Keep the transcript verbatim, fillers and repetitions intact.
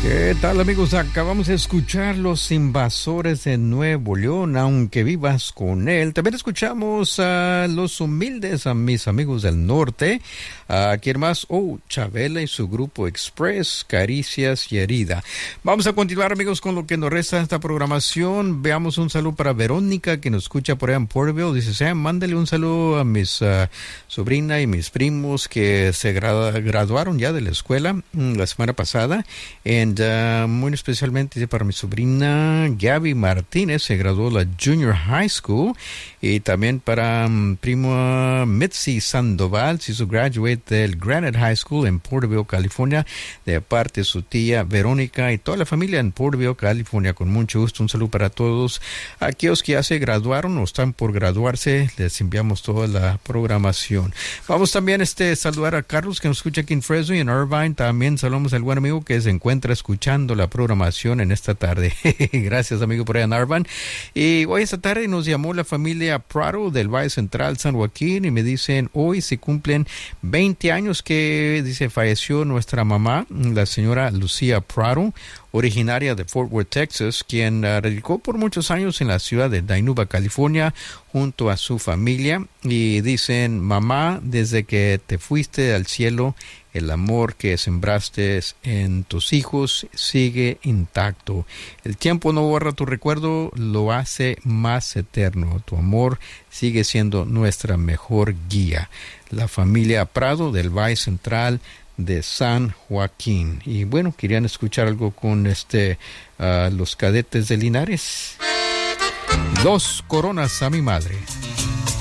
¿Qué tal, amigos? Acabamos de escuchar Los Invasores de Nuevo León, Aunque Vivas con Él. También escuchamos a Los Humildes, a mis amigos del norte. ¿A quién más? Oh, Chabela y su grupo Express, Caricias y Herida. Vamos a continuar, amigos, con lo que nos resta de esta programación. Veamos un saludo para Verónica, que nos escucha por allá en Porterville. Dice, Sam, mándale un saludo a mis uh, sobrina y mis primos que se gradu- graduaron ya de la escuela mm, la semana pasada. En Uh, muy especialmente para mi sobrina Gaby Martínez, se graduó de la Junior High School, y también para um, primo Mitzi Sandoval, se hizo graduate del Granite High School en Porterville, California, de parte de su tía Verónica y toda la familia en Porterville, California. Con mucho gusto, un saludo para todos aquellos que ya se graduaron o están por graduarse. Les enviamos toda la programación. Vamos también este saludar a Carlos, que nos escucha aquí en Fresno y en Irvine. También saludamos al buen amigo que se encuentra escuchando la programación en esta tarde. Gracias, amigo, por ahí en Arban. Y hoy esta tarde nos llamó la familia Prado del Valle Central San Joaquín y me dicen, hoy se cumplen veinte años que, dice, falleció nuestra mamá, la señora Lucía Prado, originaria de Fort Worth, Texas, quien uh, radicó por muchos años en la ciudad de Dinuba, California, junto a su familia. Y dicen, mamá, desde que te fuiste al cielo, el amor que sembraste en tus hijos sigue intacto. El tiempo no borra tu recuerdo, lo hace más eterno. Tu amor sigue siendo nuestra mejor guía. La familia Prado del Valle Central de San Joaquín. Y bueno, querían escuchar algo con este uh, los Cadetes de Linares. Dos coronas a mi madre.